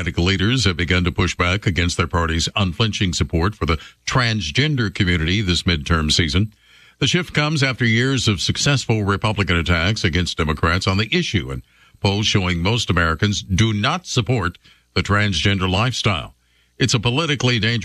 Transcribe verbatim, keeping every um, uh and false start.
Democratic leaders have begun to push back against their party's unflinching support for the transgender community this midterm season. The shift comes after years of successful Republican attacks against Democrats on the issue, and polls showing most Americans do not support the transgender lifestyle. It's a politically dangerous